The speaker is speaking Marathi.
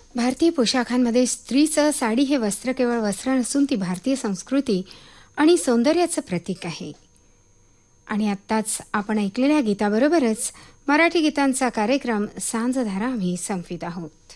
भारतीय पोशाखांमध्ये स्त्रीचं साडी हे वस्त्र केवळ वस्त्र नसून ती भारतीय संस्कृती आणि सौंदर्याचं प्रतीक आहे. आणि आत्ताच आपण ऐकलेल्या गीताबरोबरच मराठी गीतांचा कार्यक्रम सांजधारा आम्ही संपवित आहोत.